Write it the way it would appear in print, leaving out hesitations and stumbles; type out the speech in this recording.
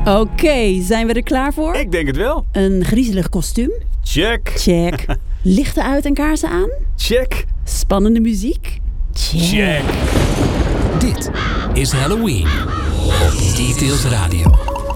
Oké, zijn we er klaar voor? Ik denk het wel. Een griezelig kostuum? Check. Check. Lichten uit en kaarsen aan? Check. Spannende muziek? Check. Check. Dit is Halloween op Details Radio.